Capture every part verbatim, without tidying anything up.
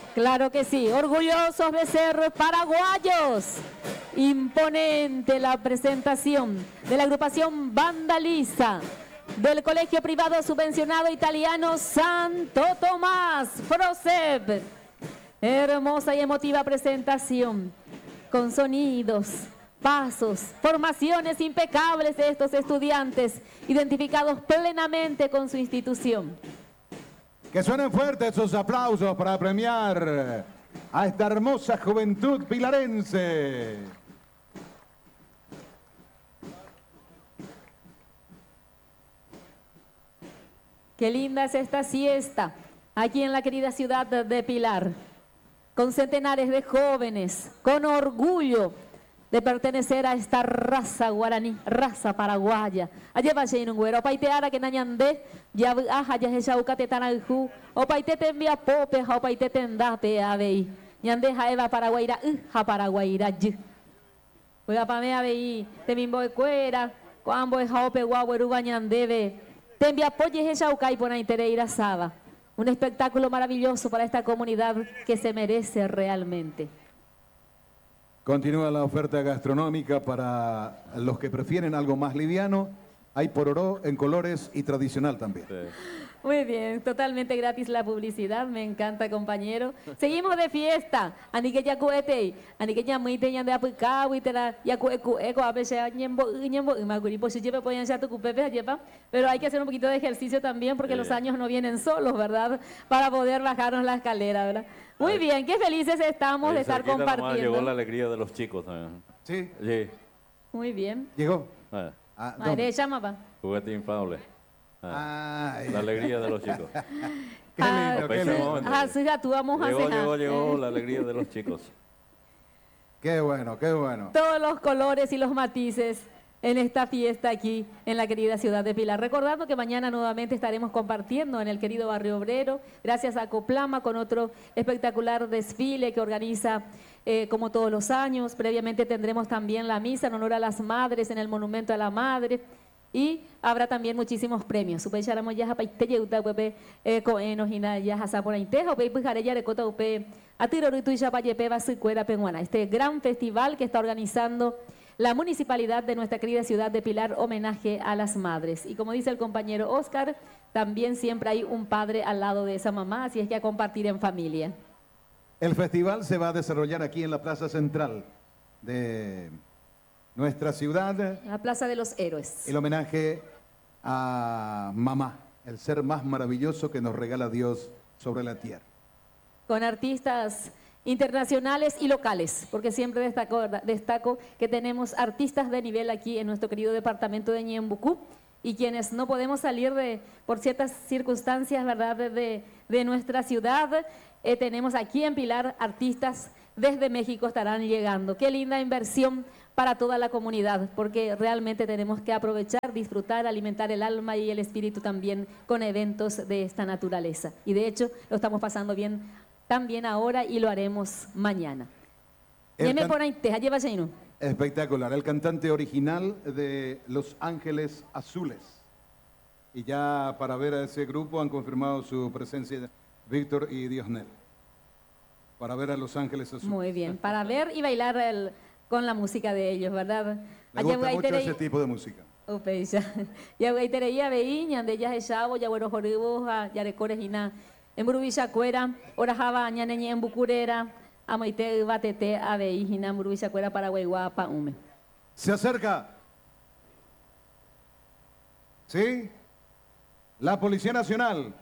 Claro que sí, orgullosos de ser paraguayos. Imponente la presentación de la agrupación Vandaliza del Colegio Privado Subvencionado Italiano Santo Tomás, FROSEB. Hermosa y emotiva presentación con sonidos, pasos, formaciones impecables de estos estudiantes identificados plenamente con su institución. Que suenen fuertes esos aplausos para premiar a esta hermosa juventud pilarense. Qué linda es esta siesta aquí en la querida ciudad de Pilar, con centenares de jóvenes, con orgullo de pertenecer a esta raza guaraní, raza paraguaya. Allá va un güero, paiteara que nañande, ya aja ya se chaucate tanaju, o paite te envía pope, o paite te endape abei. Ñande jaeva paraguaira, ja paraguaira yu. Oiga pa me abei, te mimbo de cuera, cuambo de jaope guagueruba ñandebe. Te envía polle se chaucai por intereira saba. Un espectáculo maravilloso para esta comunidad que se merece realmente. Continúa la oferta gastronómica para los que prefieren algo más liviano. Hay pororó en colores y tradicional también. Sí. Muy bien, totalmente gratis la publicidad, me encanta, compañero. Seguimos de fiesta. Anike ya cuete, anike ya muite ya de aplicado y te la ya cueco eco a veces ñembo ñembo y maguripo si lleve poyan ya tu cupepe lleva, pero hay que hacer un poquito de ejercicio también porque sí. Los años no vienen solos, ¿verdad? Para poder bajarnos la escalera, ¿verdad? Muy bien, qué felices estamos sí, de estar compartiendo. Llegó la alegría de los chicos también. Sí. Sí. Muy bien. Llegó. Ah. Ah, Madre llama pa. Juguete inflable. Ah, Ay. la alegría de los chicos. Qué lindo, qué lindo. Ah, sí, ya tú vamos a llegó, hacer. llegó, llegó la alegría de los chicos. Qué bueno, qué bueno. Todos los colores y los matices en esta fiesta aquí en la querida ciudad de Pilar. Recordando que mañana nuevamente estaremos compartiendo en el querido Barrio Obrero, gracias a Coplama, con otro espectacular desfile que organiza eh, como todos los años. Previamente tendremos también la misa en honor a las madres en el Monumento a la Madre. Y habrá también muchísimos premios. Supe charamo ya paite yeuta pepe coeno hina ya hasa por intejo pe pujare ya recota upe atirorutu ya payepe basucuera penguana. Este gran festival que está organizando la municipalidad de nuestra querida ciudad de Pilar, homenaje a las madres. Y como dice el compañero Oscar, también siempre hay un padre al lado de esa mamá, así es que a compartir en familia. El festival se va a desarrollar aquí en la Plaza Central de nuestra ciudad. La Plaza de los Héroes. El homenaje a mamá, el ser más maravilloso que nos regala Dios sobre la tierra. Con artistas internacionales y locales, porque siempre destaco, destaco que tenemos artistas de nivel aquí en nuestro querido departamento de Ñembucú y quienes no podemos salir de, por ciertas circunstancias, ¿verdad?, de, de nuestra ciudad, eh, tenemos aquí en Pilar artistas desde México estarán llegando. Qué linda inversión para toda la comunidad, porque realmente tenemos que aprovechar, disfrutar, alimentar el alma y el espíritu también con eventos de esta naturaleza. Y de hecho, lo estamos pasando bien también ahora y lo haremos mañana. Espectacular, el cantante original de Los Ángeles Azules. Y ya para ver a ese grupo han confirmado su presencia Víctor y Diosnel. Para ver a Los Ángeles Azules. Muy bien, para ver y bailar el, con la música de ellos, ¿verdad? Me gusta mucho ese tipo de música. Upe, ya. Ya voy a tener ya veíña, de ya echavo, ya bueno joribos, ya recorregina. En Burubisha Cuera, ora java, ñaneñe en Bucurera, amoite batete, avei, hina en Burubisha Cuera, Paraguay, guapa, ume. Se acerca. ¿Sí? La Policía Nacional.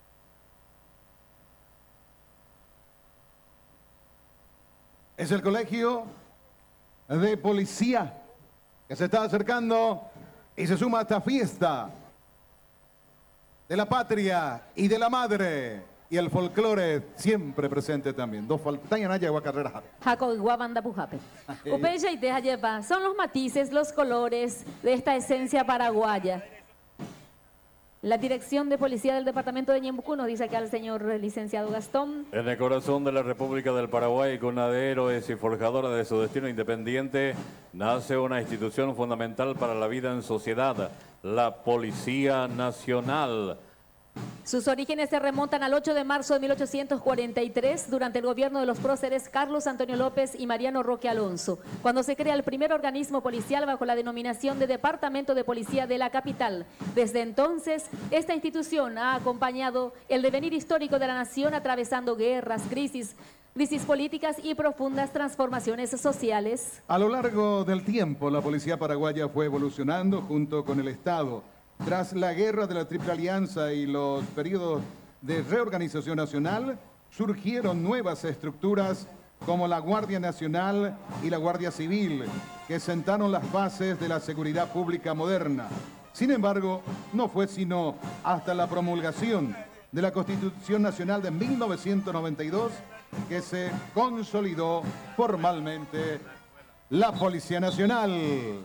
Es el colegio de policía que se está acercando y se suma a esta fiesta de la patria y de la madre y el folclore siempre presente también. Dos faltañas allá guacarrera. Jaco guabanda pujape. Upeya y teja lleva son los matices, los colores de esta esencia paraguaya. La Dirección de Policía del Departamento de Ñembucú nos dice acá al señor licenciado Gastón. En el corazón de la República del Paraguay, cuna de héroes y forjadora de su destino independiente, nace una institución fundamental para la vida en sociedad, la Policía Nacional. Sus orígenes se remontan al ocho de marzo de mil ochocientos cuarenta y tres, durante el gobierno de los próceres Carlos Antonio López y Mariano Roque Alonso, cuando se crea el primer organismo policial bajo la denominación de Departamento de Policía de la capital. Desde entonces, esta institución ha acompañado el devenir histórico de la nación, atravesando guerras, crisis, crisis políticas y profundas transformaciones sociales. A lo largo del tiempo, la policía paraguaya fue evolucionando junto con el Estado. Tras la guerra de la Triple Alianza y los periodos de reorganización nacional, surgieron nuevas estructuras como la Guardia Nacional y la Guardia Civil, que sentaron las bases de la seguridad pública moderna. Sin embargo, no fue sino hasta la promulgación de la Constitución Nacional de mil novecientos noventa y dos que se consolidó formalmente la Policía Nacional.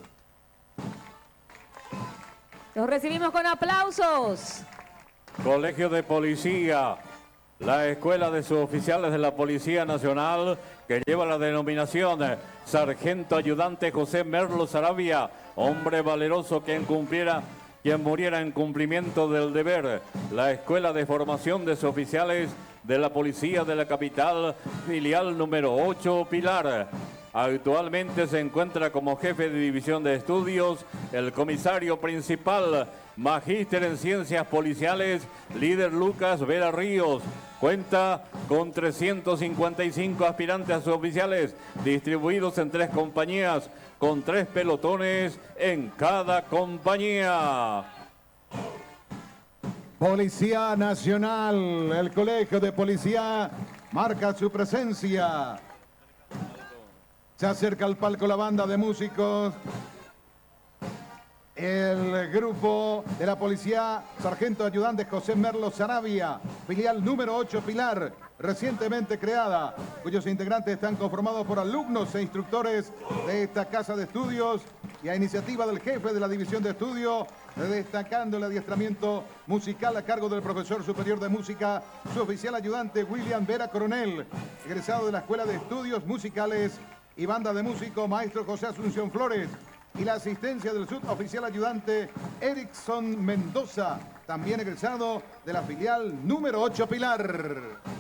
Los recibimos con aplausos. Colegio de Policía, la escuela de suboficiales de la Policía Nacional, que lleva la denominación Sargento Ayudante José Merlo Sarabia, hombre valeroso quien cumpliera, quien muriera en cumplimiento del deber. La escuela de formación de suboficiales de la Policía de la capital, filial número ocho, Pilar. Actualmente se encuentra como jefe de división de estudios el comisario principal, magíster en ciencias policiales, líder Lucas Vera Ríos. Cuenta con trescientos cincuenta y cinco aspirantes a suboficiales distribuidos en tres compañías, con tres pelotones en cada compañía. Policía Nacional, el Colegio de Policía marca su presencia. Se acerca al palco la banda de músicos. El grupo de la Policía Sargento Ayudante José Merlo Sarabia, filial número ocho Pilar, recientemente creada, cuyos integrantes están conformados por alumnos e instructores de esta casa de estudios y a iniciativa del jefe de la división de estudio, destacando el adiestramiento musical a cargo del profesor superior de música, su oficial ayudante William Vera Coronel, egresado de la Escuela de Estudios Musicales y banda de músico maestro José Asunción Flores, y la asistencia del suboficial ayudante Erickson Mendoza, también egresado de la filial número ocho Pilar.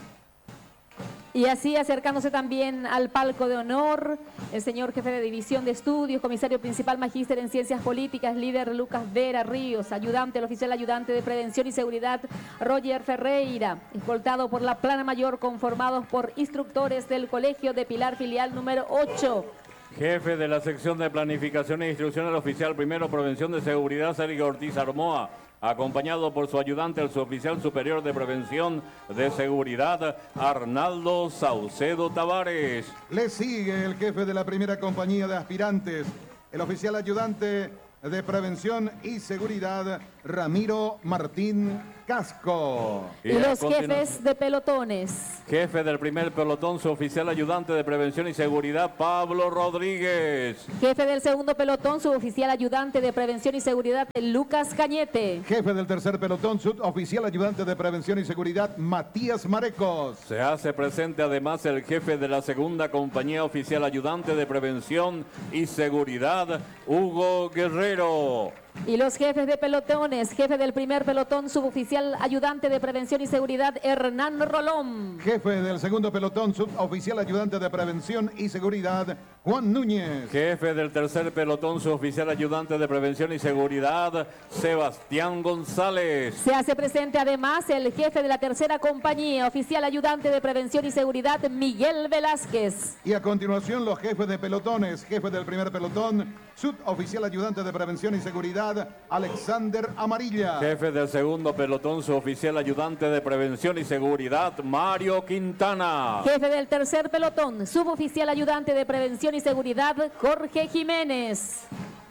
Y así acercándose también al palco de honor, el señor jefe de división de estudios, comisario principal, magíster en ciencias políticas, líder Lucas Vera Ríos, ayudante, el oficial ayudante de prevención y seguridad, Roger Ferreira, escoltado por la plana mayor, conformados por instructores del Colegio de Pilar, filial número ocho. Jefe de la sección de planificación e instrucción, el oficial primero, prevención de seguridad, Sergio Ortiz Armoa, acompañado por su ayudante, el suboficial superior de prevención de seguridad, Arnaldo Saucedo Tavares. Le sigue el jefe de la primera compañía de aspirantes, el oficial ayudante de prevención y seguridad, Ramiro Martín Casco. Y, y los jefes de pelotones. Jefe del primer pelotón, su oficial ayudante de prevención y seguridad, Pablo Rodríguez. Jefe del segundo pelotón, su oficial ayudante de prevención y seguridad, Lucas Cañete. Jefe del tercer pelotón, su oficial ayudante de prevención y seguridad, Matías Marecos. Se hace presente además el jefe de la segunda compañía, oficial ayudante de prevención y seguridad, Hugo Guerrero. Y los jefes de pelotones, jefe del primer pelotón, suboficial ayudante de prevención y seguridad, Hernán Rolón. Jefe del segundo pelotón, suboficial ayudante de prevención y seguridad, Juan Núñez. Jefe del tercer pelotón, suboficial ayudante de prevención y seguridad, Sebastián González. Se hace presente además el jefe de la tercera compañía, oficial ayudante de prevención y seguridad, Miguel Velázquez. Y a continuación los jefes de pelotones, jefe del primer pelotón, suboficial ayudante de prevención y seguridad, Alexander Amarilla. Jefe del segundo pelotón, suboficial ayudante de prevención y seguridad, Mario Quintana. Jefe del tercer pelotón, suboficial ayudante de prevención y seguridad, Jorge Jiménez.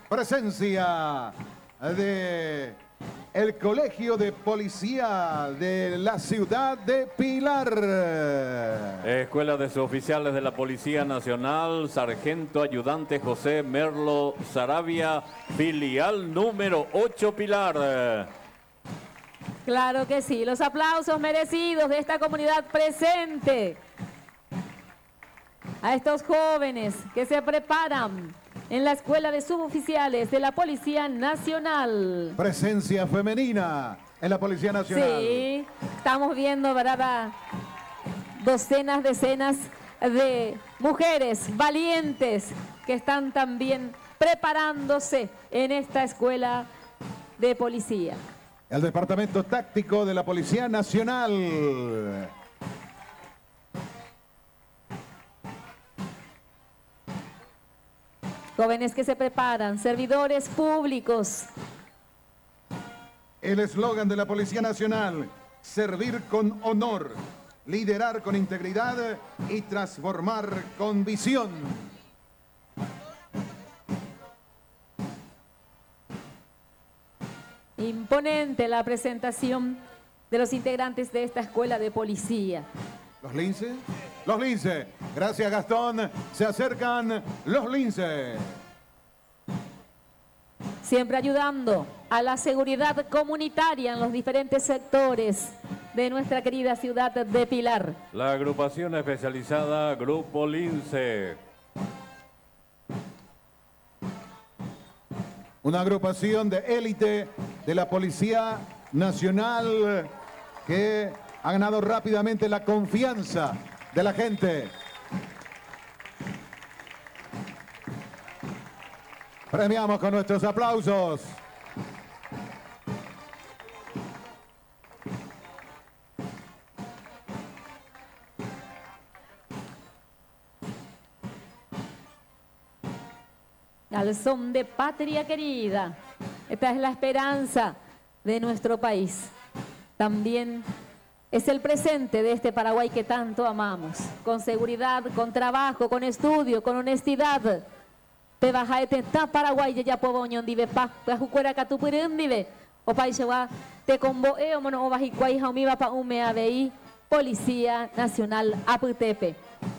Presencia de el Colegio de Policía de la ciudad de Pilar. Escuela de Suboficiales de la Policía Nacional, Sargento Ayudante José Merlo Sarabia, filial número ocho Pilar. Claro que sí, los aplausos merecidos de esta comunidad presente. A estos jóvenes que se preparan en la Escuela de Suboficiales de la Policía Nacional. Presencia femenina en la Policía Nacional. Sí, estamos viendo, ¿verdad? Docenas, decenas de mujeres valientes que están también preparándose en esta escuela de policía. El Departamento Táctico de la Policía Nacional. Jóvenes que se preparan, servidores públicos. El eslogan de la Policía Nacional: servir con honor, liderar con integridad y transformar con visión. Imponente la presentación de los integrantes de esta escuela de policía. ¿Los linces? Los linces. Gracias, Gastón. Se acercan los linces. Siempre ayudando a la seguridad comunitaria en los diferentes sectores de nuestra querida ciudad de Pilar. La agrupación especializada Grupo Lince. Una agrupación de élite de la Policía Nacional que ha ganado rápidamente la confianza de la gente. Premiamos con nuestros aplausos. Al son de Patria Querida. Esta es la esperanza de nuestro país. También es el presente de este Paraguay que tanto amamos. Con seguridad, con trabajo, con estudio, con honestidad. Te baja este ta Paraguay ya puedo dive pa la jucuera catupirindive o paisegua te combo e o mono o bajicuay jaumiba pa un meabi Policía Nacional Aputepe.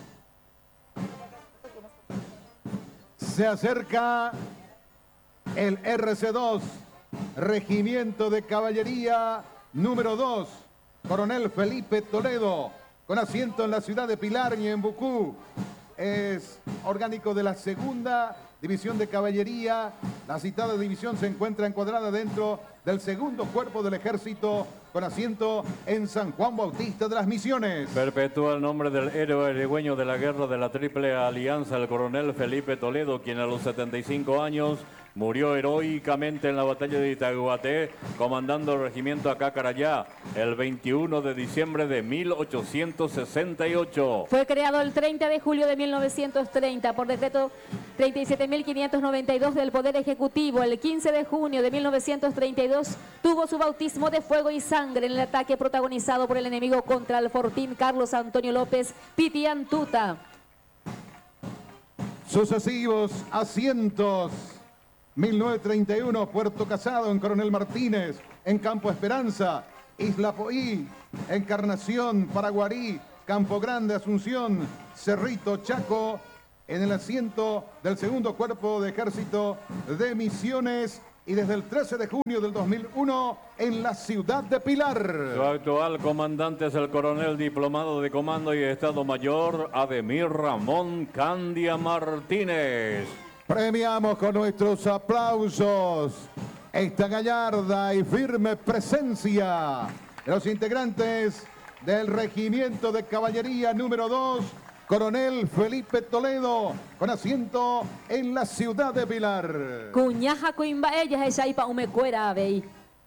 Se acerca el R C dos, Regimiento de Caballería número dos, Coronel Felipe Toledo, con asiento en la ciudad de Pilar y en Bucú. Es orgánico de la segunda división de caballería. La citada división se encuentra encuadrada dentro del segundo cuerpo del ejército, con asiento en San Juan Bautista de las Misiones. Perpetúa el nombre del héroe arigüeño de la guerra de la Triple Alianza, el coronel Felipe Toledo, quien a los setenta y cinco años murió heroicamente en la batalla de Itaguaté, comandando el regimiento Acacarayá, el veintiuno de diciembre de mil ochocientos sesenta y ocho. Fue creado el treinta de julio de mil novecientos treinta por decreto treinta y siete mil quinientos noventa y dos del Poder Ejecutivo. El quince de junio de mil novecientos treinta y dos tuvo su bautismo de fuego y sangre en el ataque protagonizado por el enemigo contra el fortín Carlos Antonio López Pitiantuta. Sucesivos asientos: mil novecientos treinta y uno, Puerto Casado en Coronel Martínez, en Campo Esperanza, Isla Poí, Encarnación, Paraguarí, Campo Grande, Asunción, Cerrito, Chaco, en el asiento del segundo cuerpo de ejército de Misiones, y desde el trece de junio del dos mil uno en la ciudad de Pilar. Su actual comandante es el coronel diplomado de comando y Estado Mayor Ademir Ramón Candia Martínez. Premiamos con nuestros aplausos esta gallarda y firme presencia de los integrantes del Regimiento de Caballería número dos, Coronel Felipe Toledo, con asiento en la ciudad de Pilar. Cuñaja cuimba ella es ahí pa umecuera abei.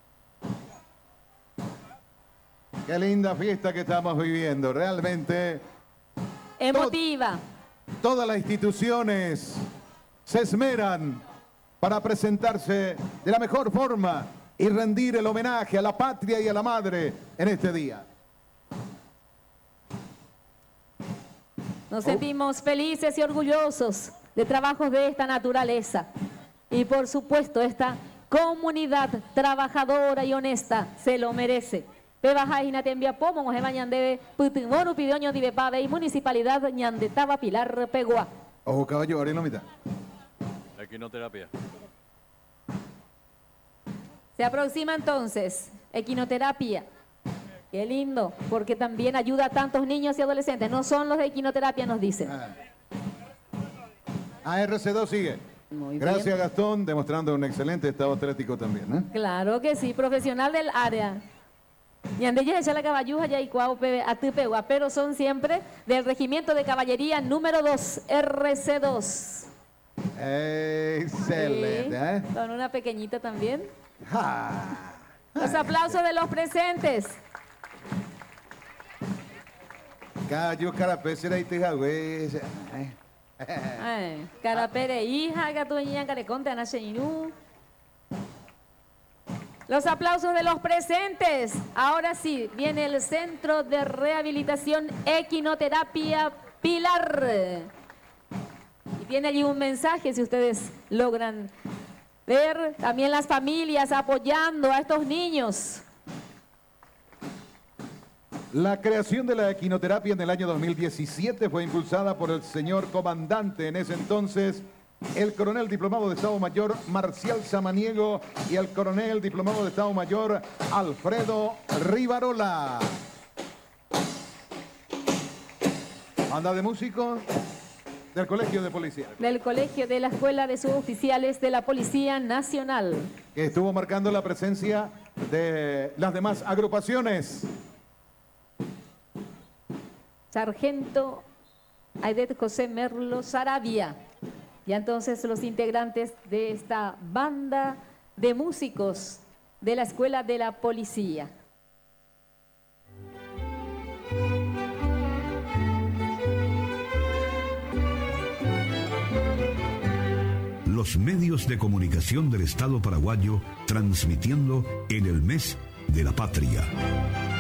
Qué linda fiesta que estamos viviendo, realmente. Emotiva. To- todas las instituciones se esmeran para presentarse de la mejor forma y rendir el homenaje a la patria y a la madre en este día. Nos sentimos felices y orgullosos de trabajos de esta naturaleza. Y por supuesto, esta comunidad trabajadora y honesta se lo merece. Pebajajina tembia pomo, mojema ñandebe, putimoro pidioño divepabe y municipalidad ñandetaba Pilar Pegua. Ojo caballo, ahora en la mitad. Equinoterapia. Se aproxima entonces equinoterapia. Qué lindo, porque también ayuda a tantos niños y adolescentes. No son los de equinoterapia, nos dicen. Ah, R C dos sigue. Muy Gracias, bien. Gastón, demostrando un excelente estado atlético también, ¿eh? Claro que sí, profesional del área. Y andella ella la caballuja ya y cuau atupegua, pero son siempre del Regimiento de Caballería número dos, R C dos. Excelente, Sí, ¿eh? con una pequeñita también. Ja. Los aplausos de los presentes. Cayo carapecera y teja, güey. Ay, Carapere hija, gatuña, careconte, anacheinu. Los aplausos de los presentes. Ahora sí, viene el Centro de Rehabilitación Equinoterapia Pilar. Y tiene allí un mensaje, si ustedes logran ver. También las familias apoyando a estos niños. La creación de la equinoterapia en el año dos mil diecisiete fue impulsada por el señor comandante en ese entonces, el coronel diplomado de Estado Mayor Marcial Samaniego y el coronel diplomado de Estado Mayor Alfredo Rivarola. Banda de músicos del Colegio de Policía, Del Colegio de la Escuela de Suboficiales de la Policía Nacional. que estuvo marcando la presencia de las demás agrupaciones. Sargento Aidet José Merlo Sarabia. Y entonces los integrantes de esta banda de músicos de la Escuela de la Policía. Los medios de comunicación del Estado paraguayo transmitiendo en el mes de la patria.